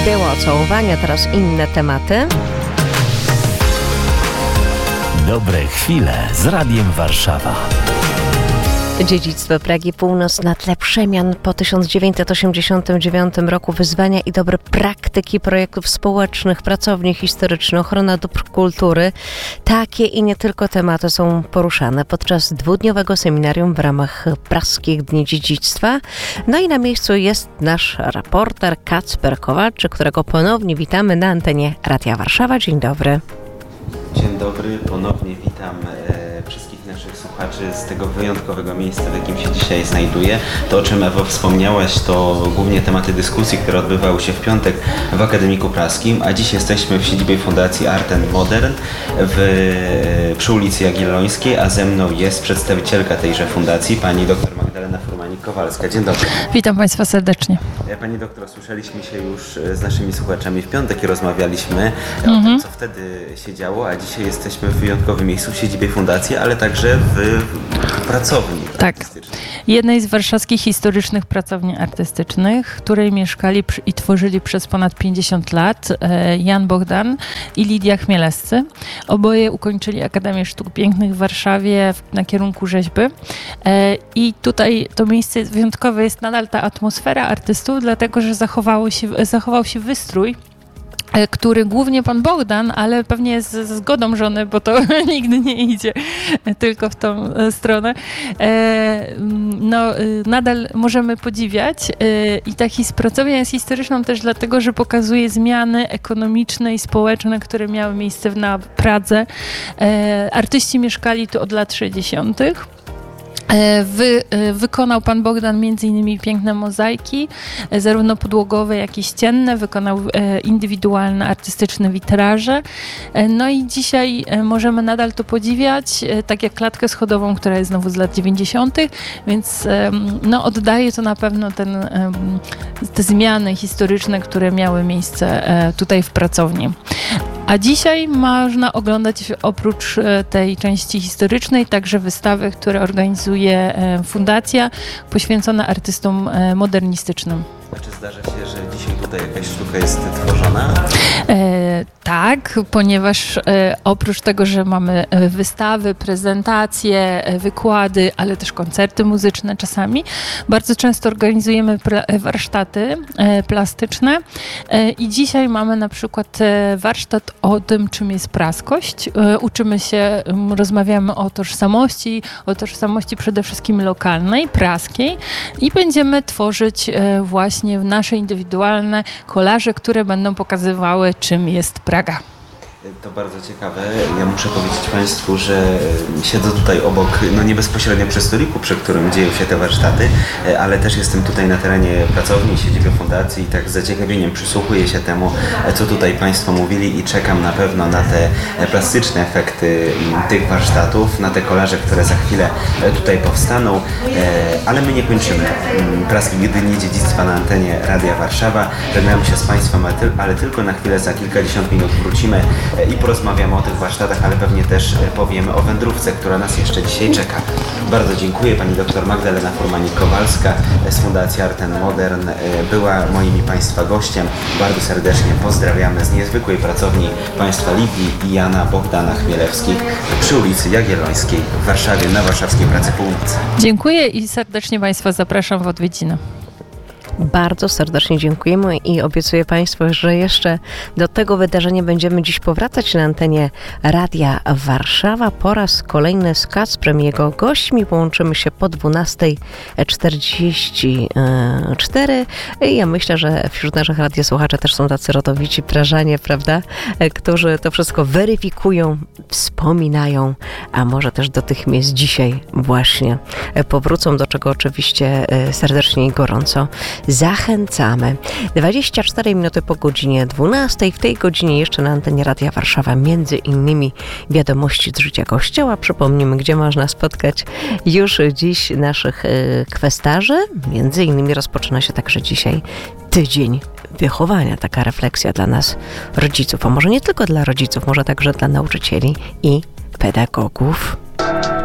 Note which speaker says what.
Speaker 1: Było całowanie, teraz inne tematy.
Speaker 2: Dobre chwile z Radiem Warszawa.
Speaker 1: Dziedzictwo Pragi Północ na tle przemian po 1989 roku, wyzwania i dobre praktyki projektów społecznych, pracowni historycznych, ochrona dóbr kultury. Takie i nie tylko tematy są poruszane podczas dwudniowego seminarium w ramach Praskich Dni Dziedzictwa. No i na miejscu jest nasz reporter Kacper Kowalczyk, którego ponownie witamy na antenie Radia Warszawa. Dzień dobry.
Speaker 3: Dzień dobry, ponownie witam wszystkich naszych słuchaczy z tego wyjątkowego miejsca, w jakim się dzisiaj znajduję. To, o czym Ewo wspomniałaś, to głównie tematy dyskusji, które odbywały się w piątek w Akademiku Praskim, a dziś jesteśmy w siedzibie Fundacji Art & Modern przy ulicy Jagiellońskiej, a ze mną jest przedstawicielka tejże fundacji, pani dr Magdalena Furmanik-Kowalska. Dzień dobry.
Speaker 4: Witam Państwa serdecznie.
Speaker 3: Pani doktor, słyszeliśmy się już z naszymi słuchaczami w piątek i rozmawialiśmy o tym, co wtedy się działo, a dzisiaj jesteśmy w wyjątkowym miejscu, w siedzibie fundacji, ale także w pracowni artystycznej.
Speaker 4: Jednej z warszawskich historycznych pracowni artystycznych, w której mieszkali i tworzyli przez ponad 50 lat Jan Bohdan i Lidia Chmielewscy. Oboje ukończyli Akademię Sztuk Pięknych w Warszawie na kierunku rzeźby. I tutaj to miejsce wyjątkowe, jest nadal ta atmosfera artystów, dlatego że zachował się wystrój, który głównie pan Bohdan, ale pewnie ze zgodą żony, bo to nigdy nie idzie tylko w tą stronę, nadal możemy podziwiać. I ta pracownia jest historyczną też dlatego, że pokazuje zmiany ekonomiczne i społeczne, które miały miejsce na Pradze. Artyści mieszkali tu od lat 60. Wykonał pan Bohdan m.in. piękne mozaiki, zarówno podłogowe, jak i ścienne. Wykonał indywidualne, artystyczne witraże. No i dzisiaj możemy nadal to podziwiać, tak jak klatkę schodową, która jest znowu z lat 90., więc oddaje to na pewno te zmiany historyczne, które miały miejsce tutaj w pracowni. A dzisiaj można oglądać oprócz tej części historycznej także wystawy, które organizuje fundacja poświęcona artystom modernistycznym.
Speaker 3: Czy zdarza się, że dzisiaj tutaj jakaś sztuka jest tworzona?
Speaker 4: Tak, ponieważ oprócz tego, że mamy wystawy, prezentacje, wykłady, ale też koncerty muzyczne czasami, bardzo często organizujemy warsztaty plastyczne i dzisiaj mamy na przykład warsztat o tym, czym jest praskość. Uczymy się, rozmawiamy o tożsamości przede wszystkim lokalnej, praskiej i będziemy tworzyć właśnie nasze indywidualne kolaże, które będą pokazywały, czym jest Praga.
Speaker 3: To bardzo ciekawe. Ja muszę powiedzieć Państwu, że siedzę tutaj obok, nie bezpośrednio przy stoliku, przy którym dzieją się te warsztaty, ale też jestem tutaj na terenie pracowni, siedziby fundacji i tak z zaciekawieniem przysłuchuję się temu, co tutaj Państwo mówili i czekam na pewno na te plastyczne efekty tych warsztatów, na te kolaże, które za chwilę tutaj powstaną, ale my nie kończymy. Praskich Dni Dziedzictwa na antenie Radia Warszawa. Żegnamy się z Państwem, ale tylko na chwilę, za kilkadziesiąt minut wrócimy i porozmawiamy o tych warsztatach, ale pewnie też powiemy o wędrówce, która nas jeszcze dzisiaj czeka. Bardzo dziękuję. Pani dr Magdalena Furmanik-Kowalska z Fundacji Art & Modern była moim i Państwa gościem. Bardzo serdecznie pozdrawiamy z niezwykłej pracowni państwa Lidii i Jana Bohdana Chmielewskich przy ulicy Jagiellońskiej w Warszawie, na warszawskiej Pracy Północy.
Speaker 4: Dziękuję i serdecznie Państwa zapraszam w odwiedziny.
Speaker 1: Bardzo serdecznie dziękujemy i obiecuję Państwu, że jeszcze do tego wydarzenia będziemy dziś powracać na antenie Radia Warszawa. Po raz kolejny z Kacprem i jego gośćmi połączymy się po 12:44. I ja myślę, że wśród naszych radiosłuchaczy też są tacy rodowici Prażanie, prawda? Którzy to wszystko weryfikują, wspominają, a może też do tych miejsc dzisiaj właśnie powrócą, do czego oczywiście serdecznie i gorąco zachęcamy. 24 minuty po godzinie 12. W tej godzinie jeszcze na antenie Radia Warszawa między innymi wiadomości z życia Kościoła. Przypomnimy, gdzie można spotkać już dziś naszych kwestarzy. Między innymi rozpoczyna się także dzisiaj tydzień wychowania. Taka refleksja dla nas rodziców, a może nie tylko dla rodziców, może także dla nauczycieli i pedagogów.